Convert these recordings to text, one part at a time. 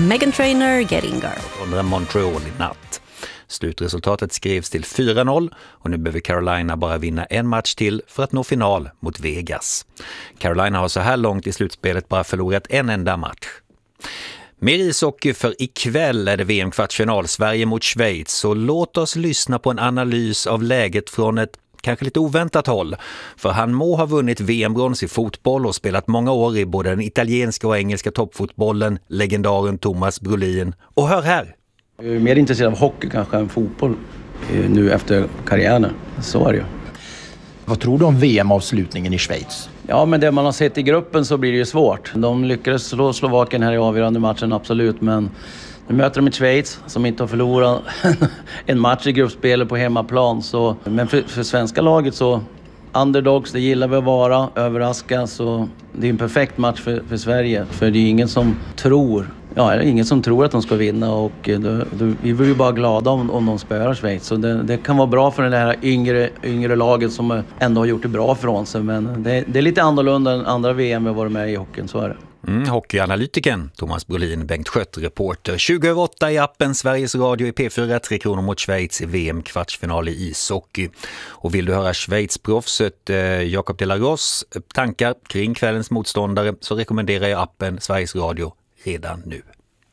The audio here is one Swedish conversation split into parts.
Meghan Trainor, Getting Girl. Under Montreal i natt. Slutresultatet skrevs till 4-0 och nu behöver Carolina bara vinna en match till för att nå final mot Vegas. Carolina har så här långt i slutspelet bara förlorat en enda match. Mer ishockey, för ikväll är det VM-kvartsfinal Sverige mot Schweiz, så låt oss lyssna på en analys av läget från ett kanske lite oväntat håll. För han må ha vunnit VM-brons i fotboll och spelat många år i både den italienska och engelska toppfotbollen, legendaren Thomas Brolin. Och hör här! Jag är mer intresserad av hockey kanske än fotboll nu efter karriären. Så är det ju. Vad tror du om VM-avslutningen i Schweiz? Ja, men det man har sett i gruppen så blir det ju svårt. De lyckades slå Slovakien här i avgörande matchen, absolut. Men nu möter de ett Schweiz som inte har förlorat en match i gruppspelet på hemmaplan. Så, men för svenska laget så, underdogs, det gillar vi att vara, överraska. Så det är en perfekt match för Sverige. För det är ingen som tror att de ska vinna, och vi blir ju bara glada om de spöar Schweiz. Så det kan vara bra för det här yngre laget som ändå har gjort det bra från sig. Men det är lite annorlunda än andra VM vi har varit med i hockeyn, så är det. Hockeyanalytiken Thomas Brolin, Bengt Schött, reporter. 20:08 i appen Sveriges Radio i P4, 3 kronor mot Schweiz i VM-kvartsfinal i ishockey. Och vill du höra Schweiz-proffset Jacob de la Ross tankar kring kvällens motståndare, så rekommenderar jag appen Sveriges Radio redan nu.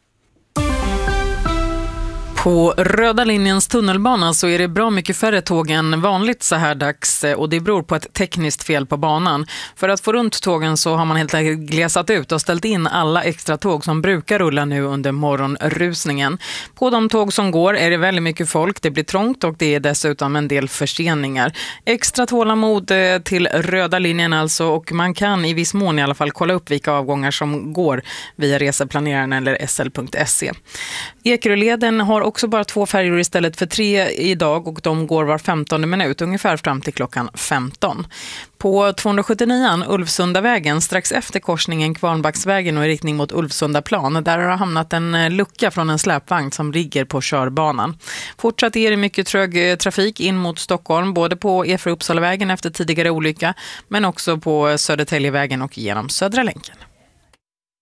På röda linjens tunnelbana så är det bra mycket färre tåg än vanligt så här dags, och det beror på ett tekniskt fel på banan. För att få runt tågen så har man helt enkelt glesat ut och ställt in alla extra tåg som brukar rulla nu under morgonrusningen. På de tåg som går är det väldigt mycket folk, det blir trångt och det är dessutom en del förseningar. Extra tålamod till röda linjen alltså, och man kan i viss mån i alla fall kolla upp vilka avgångar som går via reseplaneraren eller sl.se. Ekeröleden har också bara 2 färjor istället för 3 idag, och de går var 15:e minut, ungefär fram till klockan 15. På 279 Ulvsundavägen, strax efter korsningen Kvarnbacksvägen och i riktning mot Ulvsundaplan, där har hamnat en lucka från en släpvagn som ligger på körbanan. Fortsatt är det mycket trög trafik in mot Stockholm, både på E4 Uppsalavägen efter tidigare olycka, men också på Södertäljevägen och genom Södra länken.